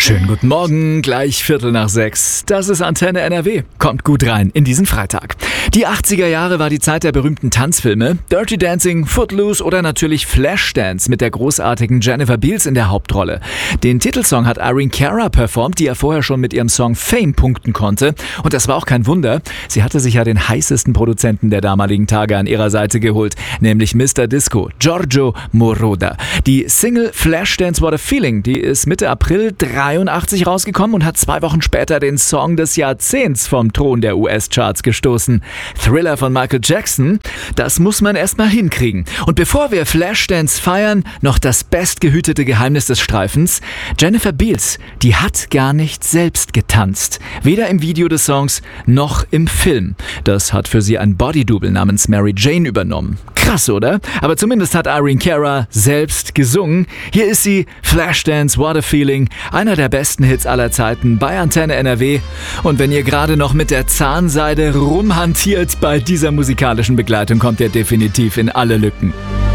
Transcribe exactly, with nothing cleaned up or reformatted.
Schönen guten Morgen, gleich Viertel nach sechs. Das ist Antenne N R W. Kommt gut rein in diesen Freitag. Die achtziger Jahre war die Zeit der berühmten Tanzfilme. Dirty Dancing, Footloose oder natürlich Flashdance mit der großartigen Jennifer Beals in der Hauptrolle. Den Titelsong hat Irene Cara performt, die ja vorher schon mit ihrem Song Fame punkten konnte. Und das war auch kein Wunder. Sie hatte sich ja den heißesten Produzenten der damaligen Tage an ihrer Seite geholt, nämlich Mister Disco, Giorgio Moroder. Die Single Flashdance What a Feeling, die ist Mitte April dreiundachtzig rausgekommen und hat zwei Wochen später den Song des Jahrzehnts vom Thron der U S-Charts gestoßen. Thriller von Michael Jackson, das muss man erstmal hinkriegen. Und bevor wir Flashdance feiern, noch das bestgehütete Geheimnis des Streifens. Jennifer Beals, die hat gar nicht selbst getanzt. Weder im Video des Songs noch im Film. Das hat für sie ein Bodydouble namens Mary Jane übernommen. Krass, oder? Aber zumindest hat Irene Cara selbst gesungen. Hier ist sie, Flashdance What a Feeling, einer der besten Hits aller Zeiten bei Antenne N R W. Und wenn ihr gerade noch mit der Zahnseide rumhantiert bei dieser musikalischen Begleitung, kommt ihr definitiv in alle Lücken.